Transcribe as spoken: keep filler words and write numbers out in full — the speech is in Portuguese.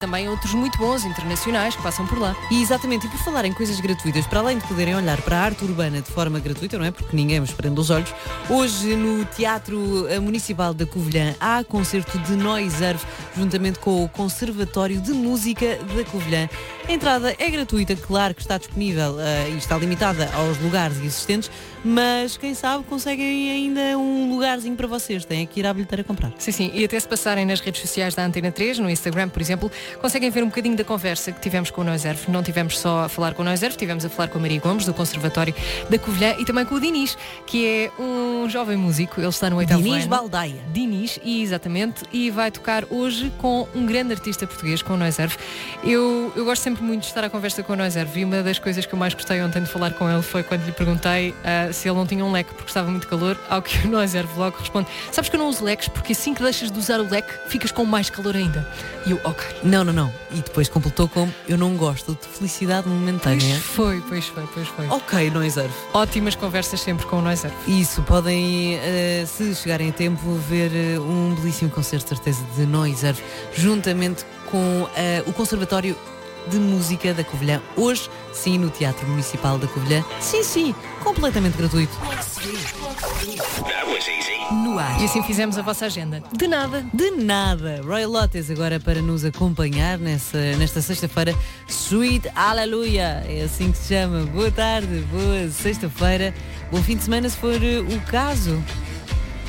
também outros muito bons internacionais que passam por lá. E exatamente, e por falar em coisas gratuitas, para além de poderem olhar para a arte urbana de forma gratuita, não é? Porque ninguém vos prende os olhos, hoje no Teatro Municipal da Covilhã há concerto de Noiserve, juntamente com o Conservatório de Música da Covilhã. A entrada é gratuita, claro que está disponível uh, e está limitada aos lugares existentes, mas quem sabe conseguem ainda um lugarzinho para vocês, têm que ir à bilheteira comprar. Sim, sim, e até se passarem nas redes sociais da Antena três, no Instagram, por exemplo, conseguem ver um bocadinho da conversa que tivemos com o Noiserve. Não tivemos só a falar com o Noiserve, tivemos a falar com a Maria Gomes, do Conservatório da Covilhã, e também com o Dinis, que é um jovem músico, ele está no oitavo Dinis ano. Baldaia. Dinis, e exatamente, e vai tocar hoje com um grande artista português, com o Noiserve. Eu, eu gosto sempre muito de estar à conversa com o Noiserve, e uma das coisas que eu mais gostei ontem de falar com ele foi quando lhe perguntei uh, se ele não tinha um leque, porque estava muito calor, ao que o Noiserve logo responde: sabes que eu não uso leques, porque assim que deixas de usar o leque, ficas com mais calor ainda. E eu, ok. Não, não, não. E depois completou como: eu não gosto de felicidade momentânea. Pois foi, pois foi, pois foi. Ok, Noiserve. Ótimas conversas sempre com o Noiserve. Isso, podem, uh, se chegarem a tempo, ver uh, um belíssimo concerto, certeza, de Noiserve, juntamente com uh, o Conservatório de Música da Covilhã, hoje sim no Teatro Municipal da Covilhã. Sim, sim, completamente gratuito. No ar. E assim fizemos a vossa agenda. De nada. De nada. Roy Lotes agora para nos acompanhar nessa, nesta sexta-feira. Sweet Aleluia, é assim que se chama. Boa tarde, boa sexta-feira. Bom fim de semana se for uh, o caso.